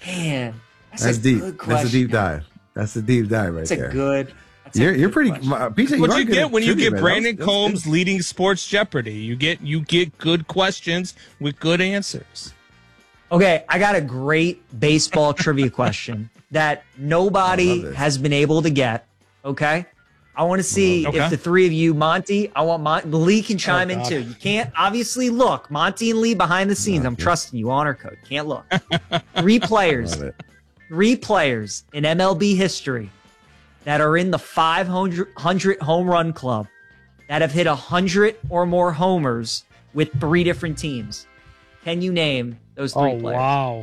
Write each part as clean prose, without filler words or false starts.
Man, That's a deep. good question. That's a deep dive. That's a deep dive right there. You're pretty. PJ, what you get when you get man. Brandon Combs leading Sports Jeopardy. You get good questions with good answers. Okay, I got a great baseball trivia question that nobody has been able to get. Okay, I want to see if the three of you, Monty, Lee can chime in too. You can't obviously look. Monty and Lee behind the scenes. I'm trusting you. Honor code. Can't look. Three players in MLB history that are in the 500 home run club that have hit 100 or more homers with three different teams. Can you name those three players? Wow.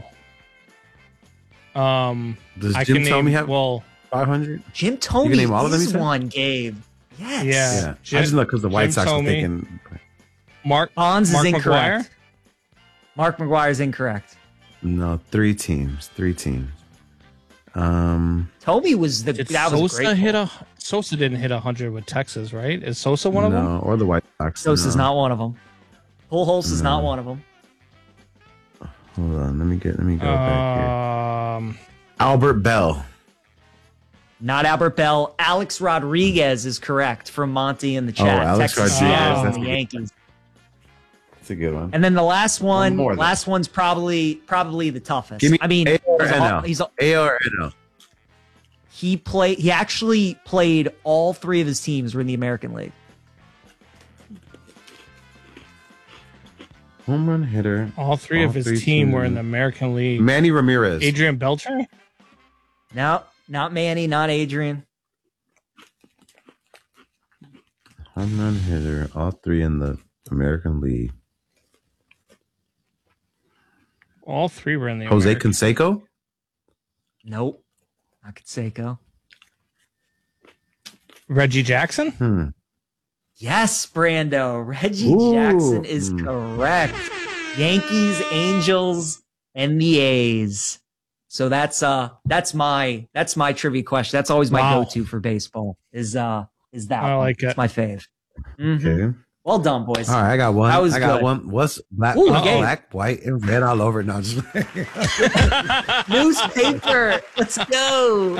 Does Jim Thome have 500? Jim Thome name all of them, is one, Gabe. Yes. Yeah. I just look because the White Sox were thinking. Bonds is incorrect. McGwire? Mark McGwire is incorrect. No, three teams. Toby was the Did that was Sosa great. Sosa didn't hit 100 with Texas, right? Is Sosa one of them? No, or the White Sox. Sosa's not one of them. Pujols is not one of them. Hold on, let me go back here. Albert Bell. Not Albert Bell. Alex Rodriguez is correct from Monty in the chat. Alex Texas Rodriguez. That's the Yankees. That's a good one. And then the last one. One more, last one's probably the toughest. Give me I mean, A or NL. A or NL. He actually played all three of his teams were in the American League. Home run hitter. All three of his team were in the American League. Manny Ramirez. Adrian Beltre? No, not Manny, not Adrian. Home run hitter. All three in the American League. All three were in the Jose American Canseco? Nope. Not Canseco. Reggie Jackson? Yes, Brando. Reggie Jackson is correct. Yankees, Angels, and the A's. So that's my trivia question. That's always my go-to for baseball. Is that I like it. It's my fave. Okay. Well done, boys. All right, I got one. That was I got good. one. What's black, white, and red all over? No, just Newspaper. Let's go.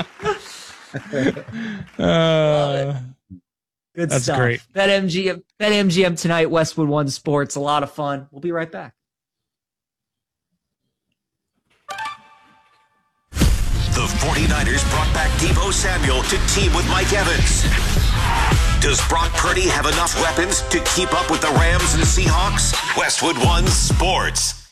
Good That's stuff. great. BetMGM tonight, Westwood One Sports. A lot of fun. We'll be right back. The 49ers brought back Deebo Samuel to team with Mike Evans. Does Brock Purdy have enough weapons to keep up with the Rams and Seahawks? Westwood One Sports.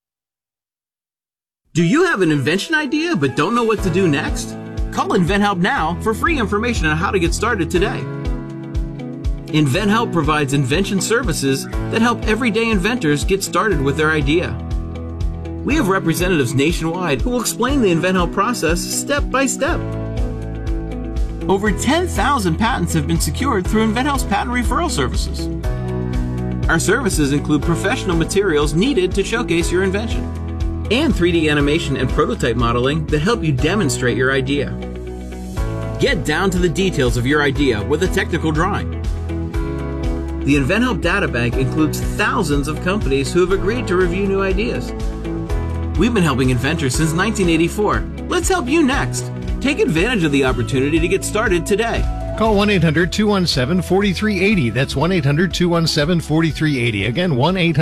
Do you have an invention idea but don't know what to do next? Call InventHelp now for free information on how to get started today. InventHelp provides invention services that help everyday inventors get started with their idea. We have representatives nationwide who will explain the InventHelp process step by step. Over 10,000 patents have been secured through InventHelp's patent referral services. Our services include professional materials needed to showcase your invention, and 3D animation and prototype modeling that help you demonstrate your idea. Get down to the details of your idea with a technical drawing. The InventHelp Databank includes thousands of companies who have agreed to review new ideas. We've been helping inventors since 1984. Let's help you next. Take advantage of the opportunity to get started today. Call 1-800-217-4380. That's 1-800-217-4380. Again,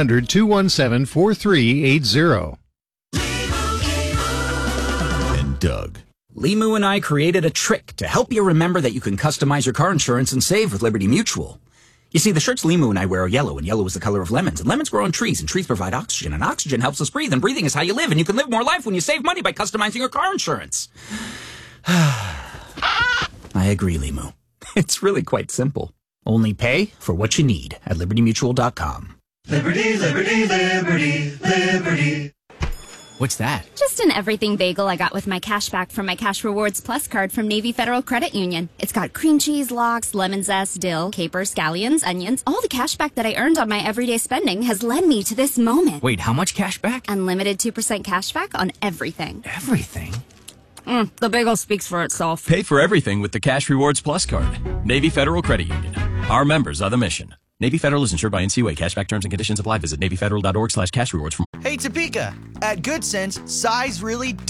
1-800-217-4380. And Doug. Limu and I created a trick to help you remember that you can customize your car insurance and save with Liberty Mutual. You see, the shirts Limu and I wear are yellow, and yellow is the color of lemons, and lemons grow on trees, and trees provide oxygen, and oxygen helps us breathe, and breathing is how you live, and you can live more life when you save money by customizing your car insurance. I agree, Limu. It's really quite simple. Only pay for what you need at LibertyMutual.com. Liberty, liberty, liberty, liberty. What's that? Just an everything bagel I got with my cash back from my Cash Rewards Plus card from Navy Federal Credit Union. It's got cream cheese, lox, lemon zest, dill, capers, scallions, onions. All the cash back that I earned on my everyday spending has led me to this moment. Wait, how much cash back? Unlimited 2% cash back on everything. Everything? The bagel speaks for itself. Pay for everything with the Cash Rewards Plus card. Navy Federal Credit Union. Our members are the mission. Navy Federal is insured by NCUA. Cashback terms and conditions apply. Visit NavyFederal.org/cashrewards. Hey, Topeka. At Good Sense, size really